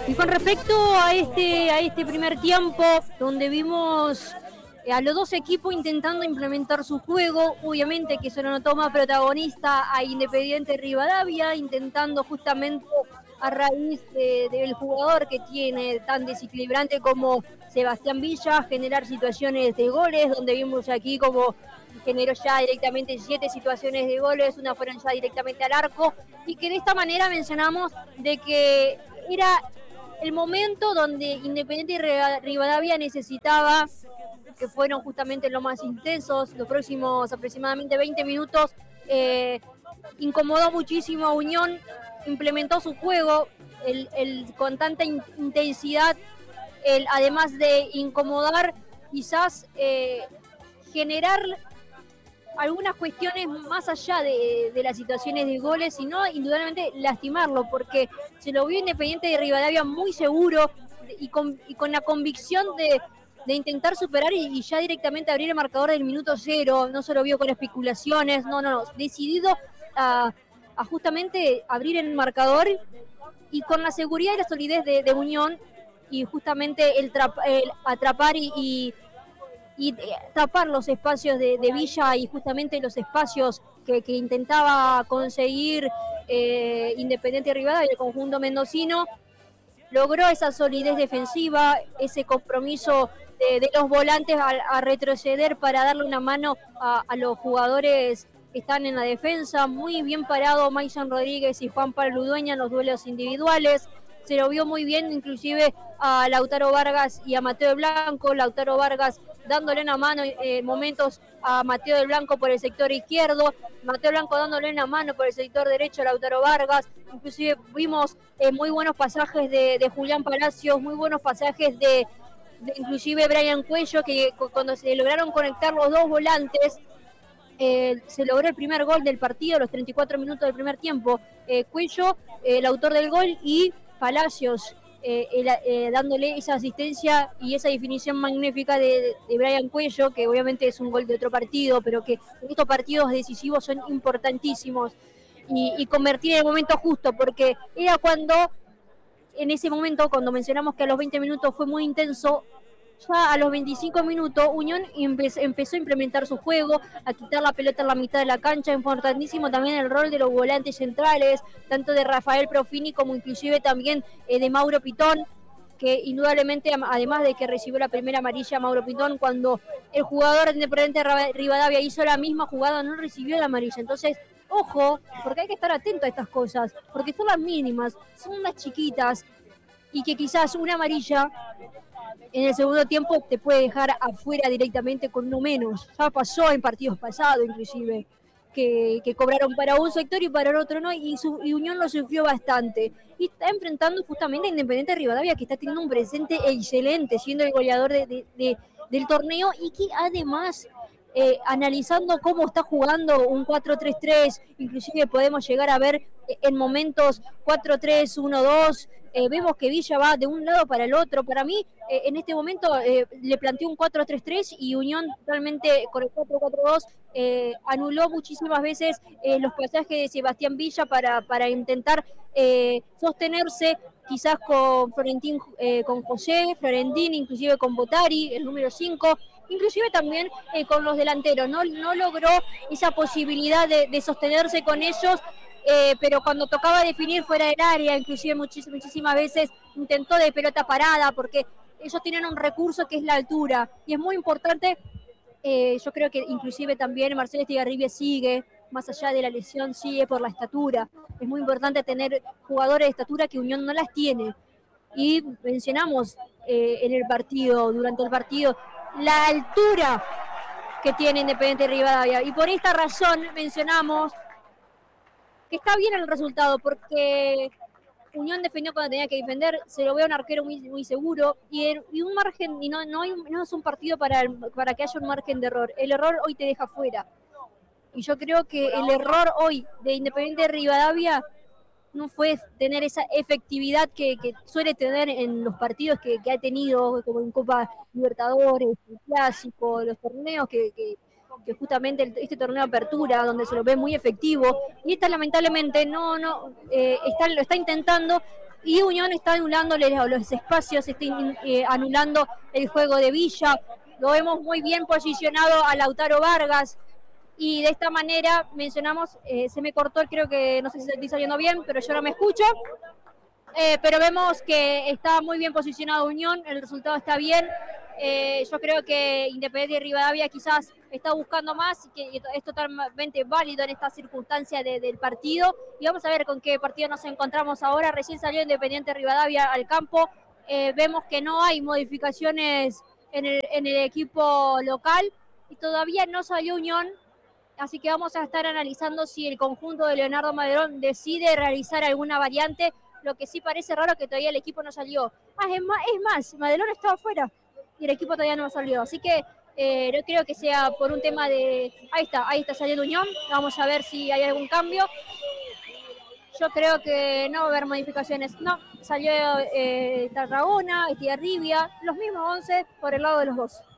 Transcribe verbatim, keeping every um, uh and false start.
Y con respecto a este, a este primer tiempo, donde vimos a los dos equipos intentando implementar su juego, obviamente que eso no toma protagonista a Independiente Rivadavia, intentando justamente a raíz de, del jugador que tiene tan desequilibrante como Sebastián Villa, generar situaciones de goles, donde vimos aquí como generó ya directamente siete situaciones de goles, una fueron ya directamente al arco, y que de esta manera mencionamos de que era el momento donde Independiente Rivadavia necesitaba, que fueron justamente los más intensos, los próximos aproximadamente veinte minutos, eh, incomodó muchísimo a Unión, implementó su juego el, el, con tanta in, intensidad, el, además de incomodar, quizás eh, generar algunas cuestiones más allá de, de las situaciones de goles, sino indudablemente lastimarlo, porque se lo vio Independiente de Rivadavia muy seguro y con, y con la convicción de, de intentar superar y, y ya directamente abrir el marcador del minuto cero. No se lo vio con especulaciones, no, no, no, decidido a, a justamente abrir el marcador y con la seguridad y la solidez de, de Unión y justamente el, tra, el atrapar y, y y tapar los espacios de, de Villa y justamente los espacios que, que intentaba conseguir eh, Independiente Rivadavia, el conjunto mendocino, logró esa solidez defensiva, ese compromiso de, de los volantes a, a retroceder para darle una mano a, a los jugadores que están en la defensa, muy bien parado Maison Rodríguez y Juan Pablo Udueña en los duelos individuales. Se lo vio muy bien inclusive a Lautaro Vargas y a Mateo del Blanco, Lautaro Vargas dándole una mano en eh, momentos a Mateo del Blanco por el sector izquierdo, Mateo Blanco dándole una mano por el sector derecho a Lautaro Vargas, inclusive vimos eh, muy buenos pasajes de, de Julián Palacios, muy buenos pasajes de, de inclusive Brian Cuello, que cuando se lograron conectar los dos volantes, Eh, se logró el primer gol del partido, los treinta y cuatro minutos del primer tiempo. Eh, Cuello, eh, el autor del gol, y Palacios, eh, el, eh, dándole esa asistencia y esa definición magnífica de, de Brian Cuello, que obviamente es un gol de otro partido, pero que en estos partidos decisivos son importantísimos. Y, y convertir en el momento justo, porque era cuando, en ese momento, cuando mencionamos que a los veinte minutos fue muy intenso, ya a los veinticinco minutos Unión empe- empezó a implementar su juego, a quitar la pelota en la mitad de la cancha. Importantísimo también el rol de los volantes centrales, tanto de Rafael Profini como inclusive también eh, de Mauro Pitón, que indudablemente, además de que recibió la primera amarilla Mauro Pitón, cuando el jugador de Independiente Rivadavia hizo la misma jugada, no recibió la amarilla. Entonces, ojo, porque hay que estar atento a estas cosas, porque son las mínimas, son las chiquitas, y que quizás una amarilla en el segundo tiempo te puede dejar afuera directamente con uno menos. Ya pasó en partidos pasados inclusive, que, que cobraron para un sector y para el otro no, y, su, y Unión lo sufrió bastante. Y está enfrentando justamente a Independiente Rivadavia, que está teniendo un presente excelente, siendo el goleador de, de, de, del torneo, y que además, eh, analizando cómo está jugando un cuatro tres tres, inclusive podemos llegar a ver en momentos cuatro tres uno dos, eh, vemos que Villa va de un lado para el otro. Para mí, eh, en este momento eh, le planteó un cuatro tres tres y Unión totalmente con el cuatro cuatro dos eh, anuló muchísimas veces eh, los pasajes de Sebastián Villa para, para intentar eh, sostenerse quizás con Florentín, eh, con José, Florentín, inclusive con Botari, el número cinco, inclusive también eh, con los delanteros. No, no logró esa posibilidad de, de sostenerse con ellos, eh, pero cuando tocaba definir fuera del área, inclusive muchísimas, muchísimas veces intentó de pelota parada, porque ellos tienen un recurso que es la altura, y es muy importante. Eh, yo creo que inclusive también Marcelo Estigarribia sigue, más allá de la lesión, sigue por la estatura. Es muy importante tener jugadores de estatura que Unión no las tiene. Y mencionamos eh, en el partido, durante el partido, la altura que tiene Independiente Rivadavia. Y por esta razón mencionamos que está bien el resultado, porque Unión defendió cuando tenía que defender, se lo ve a un arquero muy, muy seguro, y, el, y un margen, y no, no, hay, no es un partido para, el, para que haya un margen de error. El error hoy te deja fuera. Y yo creo que el error hoy de Independiente Rivadavia no fue tener esa efectividad que, que suele tener en los partidos que, que ha tenido, como en Copa Libertadores, el Clásico, los torneos que, que, que justamente el, este torneo de apertura, donde se lo ve muy efectivo, y esta lamentablemente no, no eh, está, lo está intentando, y Unión está anulándole los espacios, está eh, anulando el juego de Villa, lo vemos muy bien posicionado a Lautaro Vargas, y de esta manera mencionamos, eh, se me cortó, creo que no sé si estoy saliendo bien, pero yo no me escucho, eh, pero vemos que está muy bien posicionado Unión, el resultado está bien. Eh, yo creo que Independiente Rivadavia quizás está buscando más y que es totalmente válido en esta circunstancia de, del partido, y vamos a ver con qué partido nos encontramos ahora. Recién salió Independiente Rivadavia al campo, eh, vemos que no hay modificaciones en el, en el equipo local y todavía no salió Unión, así que vamos a estar analizando si el conjunto de Leonardo Maderón decide realizar alguna variante. Lo que sí parece raro es que todavía el equipo no salió. Ah, es más, es más Maderón estaba afuera y el equipo todavía no salió, así que eh, no creo que sea por un tema de... Ahí está, ahí está saliendo Unión, vamos a ver si hay algún cambio. Yo creo que no va a haber modificaciones, no, salió eh, Tarragona, Estigarribia, los mismos once por el lado de los dos.